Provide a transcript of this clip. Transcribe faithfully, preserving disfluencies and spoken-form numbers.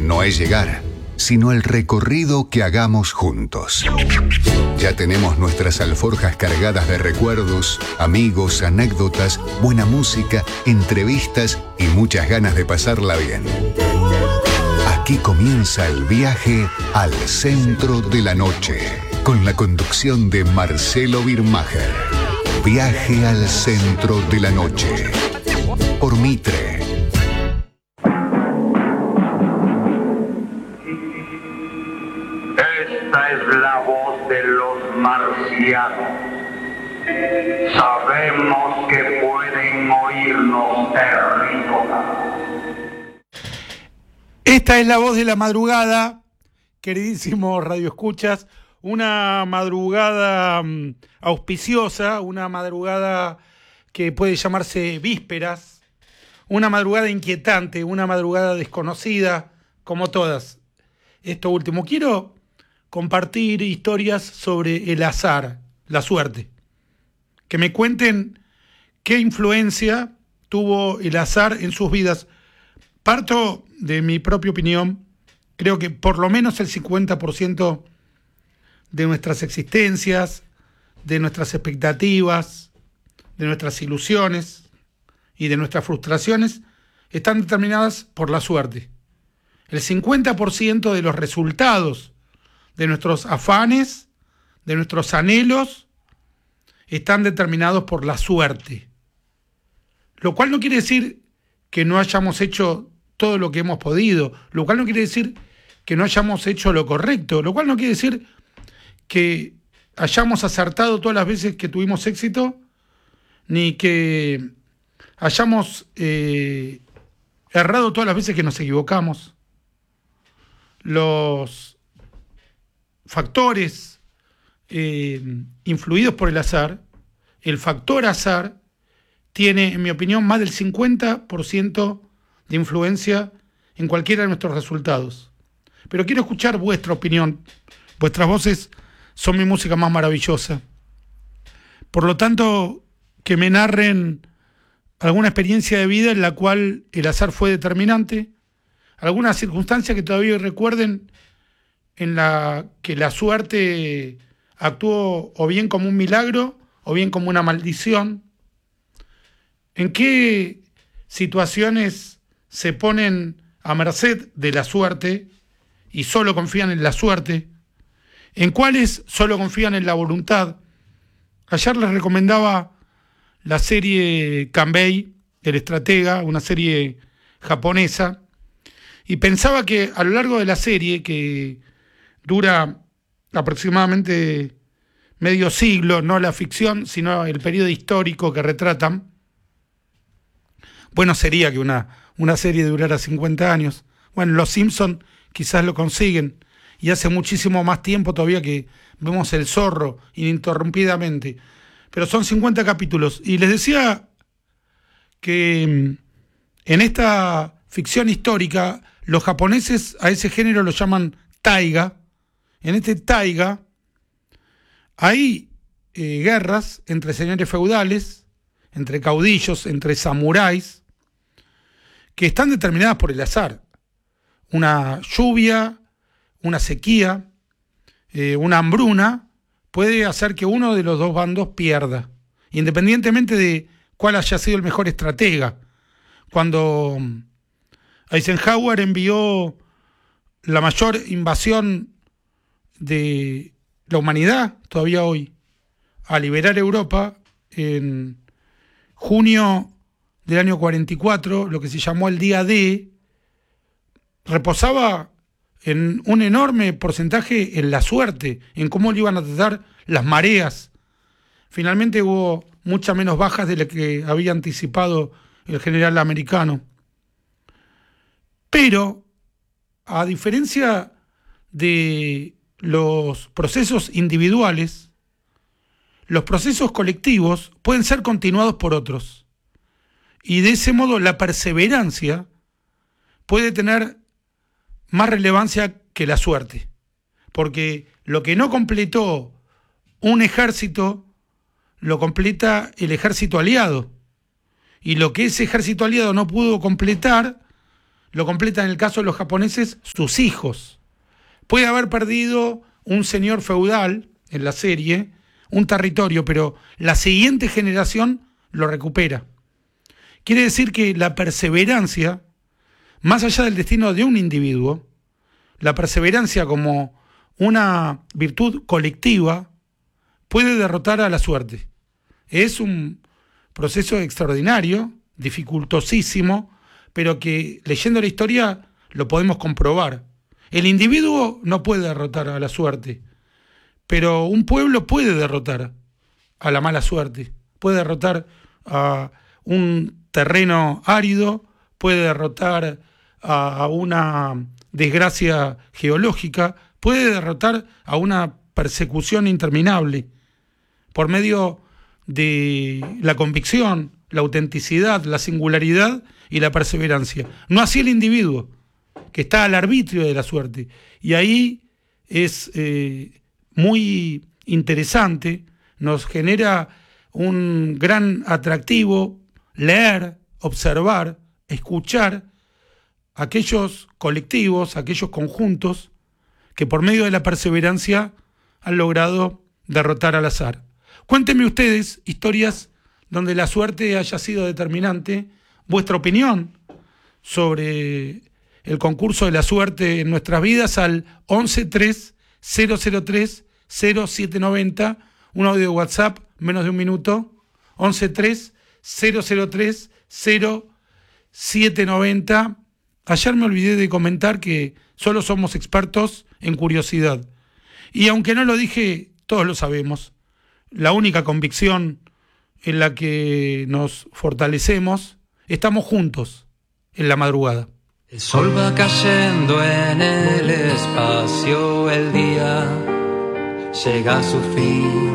no es llegar, sino el recorrido que hagamos juntos. Ya tenemos nuestras alforjas cargadas de recuerdos, amigos, anécdotas, buena música, entrevistas y muchas ganas de pasarla bien. Aquí comienza el viaje al centro de la noche, con la conducción de Marcelo Birmacher. Viaje al centro de la noche, por Mitre. Esta es la voz de los marcianos. Sabemos que pueden oírnos terrícolas. Esta es la voz de la madrugada, queridísimos radioescuchas, una madrugada um, auspiciosa, una madrugada que puede llamarse vísperas, una madrugada inquietante, una madrugada desconocida, como todas. Esto último, quiero compartir historias sobre el azar, la suerte, que me cuenten qué influencia tuvo el azar en sus vidas. Parto de mi propia opinión, creo que por lo menos el cincuenta por ciento de nuestras existencias, de nuestras expectativas, de nuestras ilusiones y de nuestras frustraciones están determinadas por la suerte. El cincuenta por ciento de los resultados de nuestros afanes, de nuestros anhelos, están determinados por la suerte. Lo cual no quiere decir que no hayamos hecho todo lo que hemos podido, lo cual no quiere decir que no hayamos hecho lo correcto, lo cual no quiere decir que hayamos acertado todas las veces que tuvimos éxito, ni que hayamos eh, errado todas las veces que nos equivocamos. Los factores eh, influidos por el azar, el factor azar, tiene, en mi opinión, más del cincuenta por ciento de influencia en cualquiera de nuestros resultados. Pero quiero escuchar vuestra opinión. Vuestras voces son mi música más maravillosa. Por lo tanto, que me narren alguna experiencia de vida en la cual el azar fue determinante, alguna circunstancia que todavía recuerden en la que la suerte actuó o bien como un milagro o bien como una maldición. ¿En qué situaciones se ponen a merced de la suerte y solo confían en la suerte? ¿En cuáles solo confían en la voluntad? Ayer les recomendaba la serie Kanbei, el estratega, una serie japonesa, y pensaba que a lo largo de la serie, que dura aproximadamente medio siglo, no la ficción, sino el periodo histórico que retratan, bueno sería que una, una serie durara cincuenta años. Bueno, los Simpson quizás lo consiguen, y hace muchísimo más tiempo todavía que vemos El Zorro ininterrumpidamente. Pero son cincuenta capítulos. Y les decía que en esta ficción histórica, los japoneses a ese género lo llaman taiga. En este taiga hay eh, guerras entre señores feudales, entre caudillos, entre samuráis, que están determinadas por el azar. Una lluvia, una sequía, eh, una hambruna puede hacer que uno de los dos bandos pierda, independientemente de cuál haya sido el mejor estratega. Cuando Eisenhower envió la mayor invasión de la humanidad, todavía hoy, a liberar Europa, en junio del año cuarenta y cuatro, lo que se llamó el Día D, reposaba en un enorme porcentaje en la suerte, en cómo le iban a tratar las mareas. Finalmente hubo muchas menos bajas de las que había anticipado el general americano. Pero, a diferencia de los procesos individuales, los procesos colectivos pueden ser continuados por otros. Y de ese modo la perseverancia puede tener más relevancia que la suerte, porque lo que no completó un ejército, lo completa el ejército aliado, y lo que ese ejército aliado no pudo completar, lo completan en el caso de los japoneses sus hijos. Puede haber perdido un señor feudal en la serie, un territorio, pero la siguiente generación lo recupera. Quiere decir que la perseverancia, más allá del destino de un individuo, la perseverancia como una virtud colectiva puede derrotar a la suerte. Es un proceso extraordinario, dificultosísimo, pero que leyendo la historia lo podemos comprobar. El individuo no puede derrotar a la suerte, pero un pueblo puede derrotar a la mala suerte, puede derrotar a un terreno árido, puede derrotar a una desgracia geológica, puede derrotar a una persecución interminable por medio de la convicción, la autenticidad, la singularidad y la perseverancia. No así el individuo, que está al arbitrio de la suerte. Y ahí es eh, muy interesante, nos genera un gran atractivo leer, observar, escuchar aquellos colectivos, aquellos conjuntos que por medio de la perseverancia han logrado derrotar al azar. Cuéntenme ustedes historias donde la suerte haya sido determinante, vuestra opinión sobre el concurso de la suerte en nuestras vidas al once tres cero cero tres cero siete noventa, un audio de WhatsApp, menos de un minuto, once tres cero cero tres cero siete noventa. Ayer me olvidé de comentar que solo somos expertos en curiosidad. Y aunque no lo dije, todos lo sabemos. La única convicción en la que nos fortalecemos, estamos juntos en la madrugada. El sol va cayendo en el espacio, el día llega a su fin.